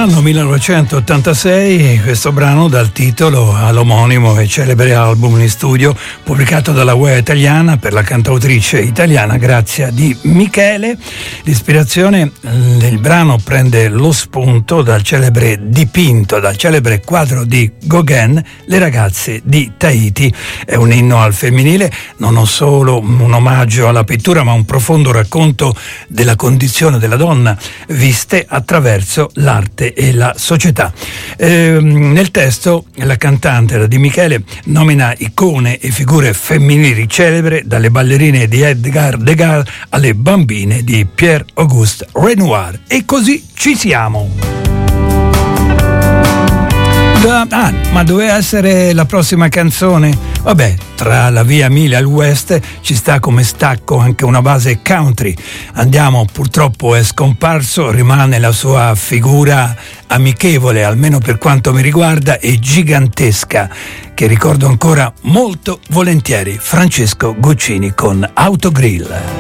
L'anno 1986, questo brano dal titolo all'omonimo e celebre album in studio pubblicato dalla UEA italiana per la cantautrice italiana Grazia Di Michele. L'ispirazione, il brano prende lo spunto dal celebre dipinto, dal celebre quadro di Gauguin, Le ragazze di Tahiti. È un inno al femminile, non solo un omaggio alla pittura, ma un profondo racconto della condizione della donna viste attraverso l'arte e la società. Nel testo la cantante Di Michele nomina icone e figure femminili celebri, dalle ballerine di Edgar Degas alle bambine di Pierre-Auguste Renoir. E così ci siamo. Ma doveva essere la prossima canzone? Vabbè, tra la via Mille al West ci sta come stacco anche una base country. Andiamo, purtroppo è scomparso, rimane la sua figura amichevole, almeno per quanto mi riguarda, e gigantesca, che ricordo ancora molto volentieri, Francesco Guccini con Autogrill.